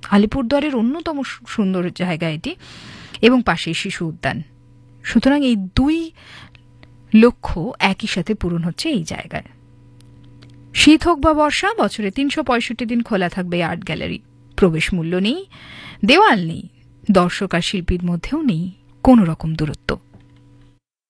আলিপুরদুয়ারের অন্যতম সুন্দর জায়গা এটি, এবং পাশে শিশু উদ্যান। সুতরাং এই দুই লক্ষ্য একই সাথে পূরণ হচ্ছে এই জায়গায়। শীত হোক বা বর্ষা, বছরে ৩৬৫ দিন খোলা থাকবে আর্ট গ্যালারি। প্রবেশ মূল্য নেই, দেওয়াল নেই, দর্শক আর শিল্পীর মধ্যেও নেই কোনো রকম দূরত্ব।